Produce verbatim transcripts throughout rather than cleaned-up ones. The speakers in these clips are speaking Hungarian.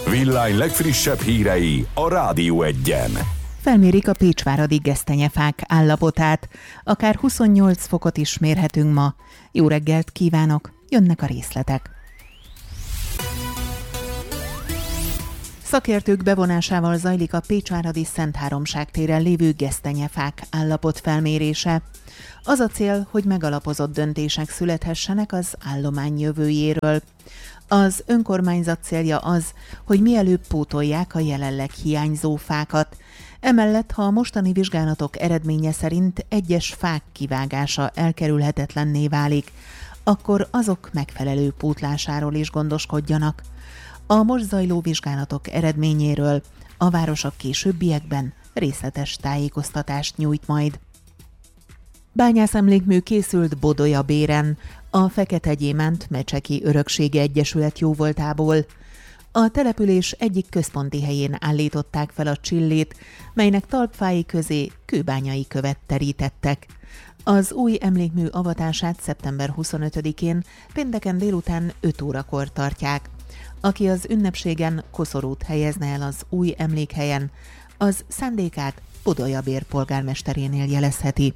Villány legfrissebb hírei a Rádió Egyen. Felmérik a pécsváradi gesztenyefák állapotát. Akár huszonnyolc fokot is mérhetünk ma. Jó reggelt kívánok, jönnek a részletek. Szakértők bevonásával zajlik a pécsváradi Szentháromság téren lévő gesztenyefák állapotfelmérése. Az a cél, hogy megalapozott döntések születhessenek az állomány jövőjéről. Az önkormányzat célja az, hogy mielőbb pótolják a jelenleg hiányzó fákat. Emellett, ha a mostani vizsgálatok eredménye szerint egyes fák kivágása elkerülhetetlenné válik, akkor azok megfelelő pótlásáról is gondoskodjanak. A most zajló vizsgálatok eredményéről a város a későbbiekben részletes tájékoztatást nyújt majd. Bányászemlékmű készült Bodolyabéren, a Fekete Gyémánt Mecseki Örökségi Egyesület jóvoltából. A település egyik központi helyén állították fel a csillét, melynek talpfái közé kőbányai követ terítettek. Az új emlékmű avatását szeptember huszonötödikén pénteken délután öt órakor tartják. Aki az ünnepségen koszorút helyezne el az új emlékhelyen, az szándékát Bodolyabér polgármesterénél jelezheti.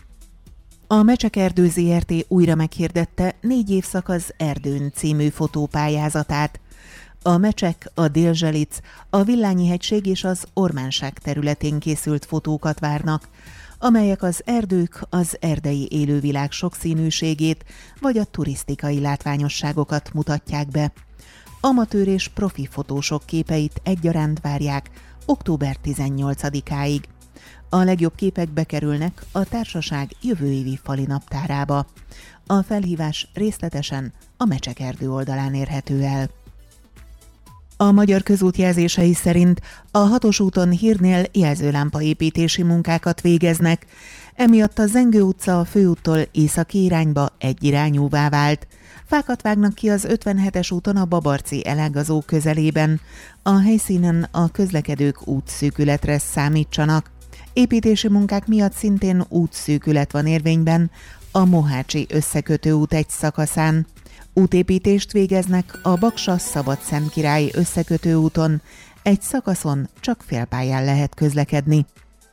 A Mecsekerdő zé er té újra meghirdette négy évszak az erdőn című fotópályázatát. A Mecsek, a Dél-Zselic, a Villányi-hegység és az Ormánság területén készült fotókat várnak, amelyek az erdők, az erdei élővilág sokszínűségét vagy a turisztikai látványosságokat mutatják be. Amatőr és profi fotósok képeit egyaránt várják október tizennyolcadikáig. A legjobb képek bekerülnek a társaság jövő évi fali naptárába. A felhívás részletesen a Mecsekerdő oldalán érhető el. A Magyar Közút jelzései szerint a hatos úton Hírnél jelzőlámpaépítési munkákat végeznek, emiatt a Zengő utca a főúttól északi irányba egyirányúvá vált. Fákat vágnak ki az ötvenhetes úton a Babarci elágazó közelében. A helyszínen a közlekedők útszűkületre számítsanak. Építési munkák miatt szintén útszűkület van érvényben a Mohácsi összekötő út egy szakaszán. Útépítést végeznek a Baksa-Szabadszentkirály összekötő úton, egy szakaszon csak félpályán lehet közlekedni.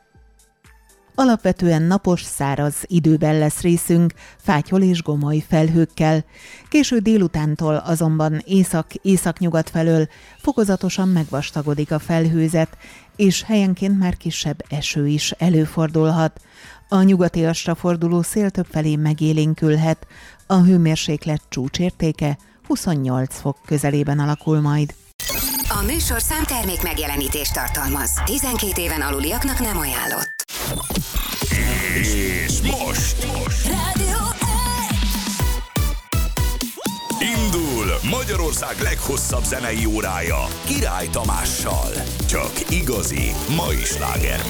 Alapvetően napos, száraz időben lesz részünk, fátyol és gomoly felhőkkel. Késő délutántól azonban észak-északnyugat felől fokozatosan megvastagodik a felhőzet, és helyenként már kisebb eső is előfordulhat. A nyugatiasra forduló szél többfelé megélénkülhet, a hőmérséklet csúcsértéke huszonnyolc fok közelében alakul majd. A műsorszám termék megjelenítést tartalmaz. tizenkét éven aluliaknak nem ajánlott. És most, most. Rádió Indul Magyarország leghosszabb zenei órája Király Tamással. Csak igazi mai slágermek.